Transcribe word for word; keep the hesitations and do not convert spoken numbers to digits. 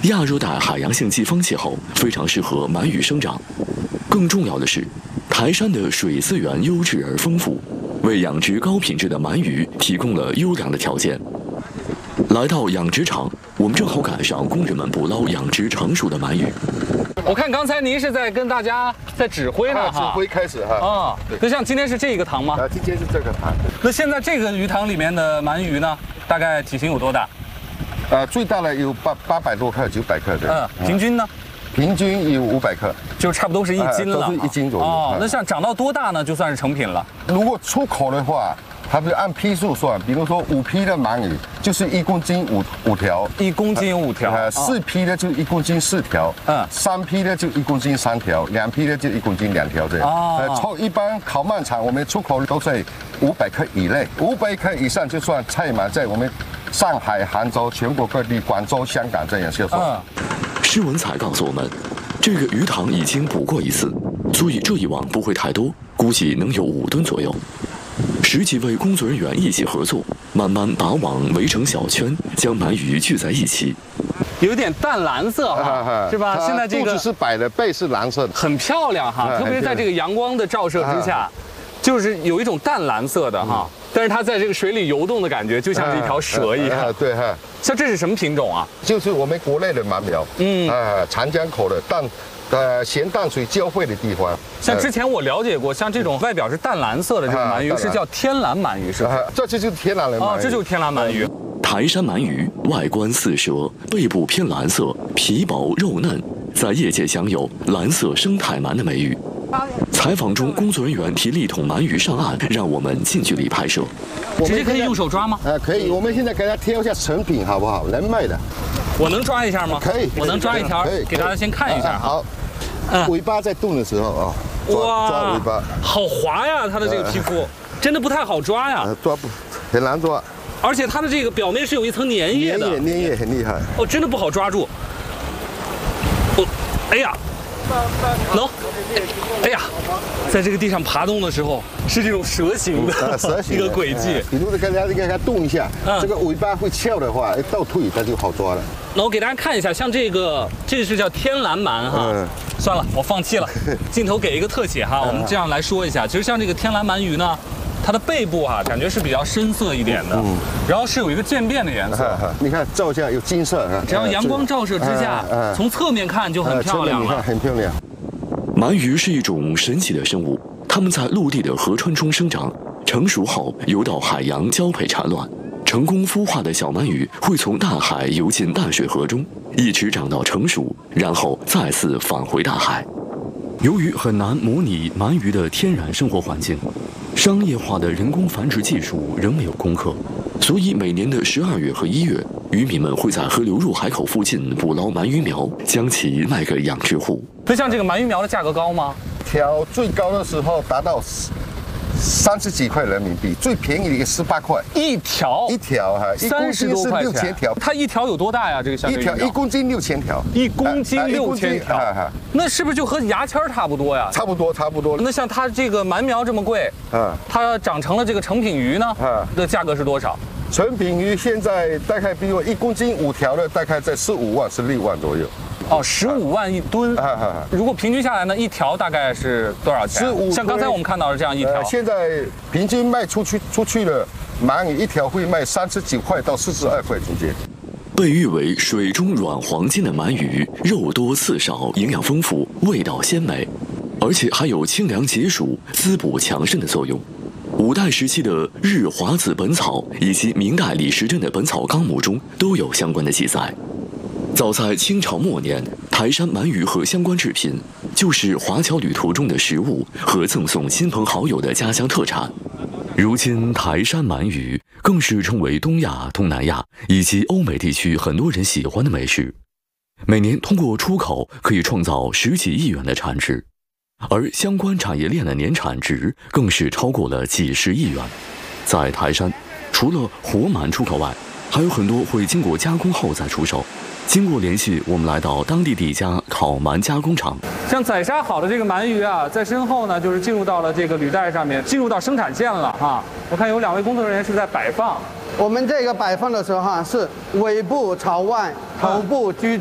亚热带海洋性季风气候非常适合鳗鱼生长。更重要的是，台山的水资源优质而丰富，为养殖高品质的鳗鱼提供了优良的条件。来到养殖场，我们正好赶上工人们捕捞养殖成熟的鳗鱼。 我看刚才您是在跟大家在指挥呢， 哈，指挥开始哈。 啊，那像今天是这个塘吗？ 啊，今天是这个塘。 那现在这个鱼塘里面的鳗鱼呢，大概体型有多大？ 呃，最大的有八八百多克、九百克的。 嗯，平均呢？ 平均有五百克， 就差不多是一斤了。 都是一斤左右。 哦，那像长到多大呢？就算是成品了。 如果出口的话，它不是按批数算，比如说五批的鳗鱼就是一公斤五五条， 一公斤五条。 呃，四批的就一公斤四条，嗯，三批的就一公斤三条，两批的就一公斤两条这样。哦，呃，从一般烤鳗厂我们出口都在五百克以内，五百克以上就算菜鳗，在我们上海、杭州、全国各地、广州、香港这样销售。嗯， 施文才告诉我们，这个鱼塘已经捕过一次，所以这一网不会太多，估计能有五吨左右。十几位工作人员一起合作，慢慢把网围成小圈，将鳗鱼聚在一起。 有点淡蓝色哈，是吧？现在这个肚子是白的，背是蓝色的， 很漂亮哈。特别在这个阳光的照射之下，就是有一种淡蓝色的哈。但是它在这个水里游动的感觉，就像是一条蛇一样。 对哈。 像这是什么品种啊？ 就是我们国内的鳗苗，嗯，啊，长江口的淡。呃，咸淡水交汇的地方， 像之前我了解过，像这种外表是淡蓝色的这种鳗鱼是叫天蓝鳗鱼，是吧？ 这就是天蓝的鳗鱼， 这就是天蓝鳗鱼。 台山鳗鱼外观似蛇，背部偏蓝色，皮薄肉嫩，在业界享有“蓝色生态鳗”的美誉。采访中，工作人员提力捅鳗鱼上岸，让我们近距离拍摄。 直接可以用手抓吗？ 呃，可以。我们现在给它挑一下成品，好不好？能卖的。 我能抓一下吗？ 可以。 我能抓一条，给大家先看一下。 好。嗯，尾巴在动的时候啊，抓抓尾巴， 好滑呀！它的这个皮肤真的不太好抓呀， 抓不很难抓， 而且它的这个表面是有一层粘液的， 粘液很厉害哦，真的不好抓住。哦，哎呀，喏，哎呀，在这个地上爬动的时候是这种蛇形的蛇形一个轨迹。 比如说给它给它动一下，这个尾巴会翘的话，倒退它就好抓了。 那我给大家看一下，像这个，这个是叫天蓝鳗哈。嗯。算了，我放弃了。镜头给一个特写哈，我们这样来说一下。其实像这个天蓝鳗鱼呢，它的背部啊，感觉是比较深色一点的，嗯，然后是有一个渐变的颜色。 你看照相有金色， 只要阳光照射之下，从侧面看就很漂亮了， 很漂亮。 鳗鱼是一种神奇的生物，它们在陆地的河川中生长，成熟后游到海洋交配产卵。成功孵化的小鳗鱼会从大海游进淡水河中，一直长到成熟，然后再次返回大海。由于很难模拟鳗鱼的天然生活环境，商业化的人工繁殖技术仍没有攻克，所以每年的十二月和一月，渔民们会在河流入海口附近捕捞鳗鱼苗，将其卖给养殖户。 那像这个鳗鱼苗的价格高吗？ 条最高的时候达到三十几块人民币，最便宜的一个十八块一条， 一条哈， 三十多块钱， 六千条。 它一条有多大呀？这个小一条一公斤六千条， 一公斤六千条，那是不是就和牙签差不多呀？ 差不多，差不多。 那像它这个鳗苗这么贵，嗯，它长成了这个成品鱼呢，嗯，的价格是多少？ 成品鱼现在大概比如一公斤五条的，大概在十五万、十六万左右。 哦，十五万一吨，如果平均下来呢，一条大概是多少钱？十五。像刚才我们看到的这样一条， 呃、现在平均卖出去出去的鳗鱼一条会卖三十九块到四十二块中间。 被誉为水中软黄金的鳗鱼，肉多刺少，营养丰富，味道鲜美，而且还有清凉解暑、滋补强肾的作用。五代时期的《日华子本草》以及明代李时珍的《本草纲目》中都有相关的记载。早在清朝末年，台山鳗鱼和相关制品就是华侨旅途中的食物和赠送亲朋好友的家乡特产。如今，台山鳗鱼更是成为东亚、东南亚以及欧美地区很多人喜欢的美食。每年通过出口可以创造十几亿元的产值，而相关产业链的年产值更是超过了几十亿元。在台山，除了活鳗出口外，还有很多会经过加工后再出售。经过联系，我们来到当地的一家烤鳗加工厂。 像宰杀好的这个鳗鱼啊，在身后呢，就是进入到了这个履带上面，进入到生产线了哈。我看有两位工作人员是在摆放。 我们这个摆放的时候哈，是尾部朝外，头部居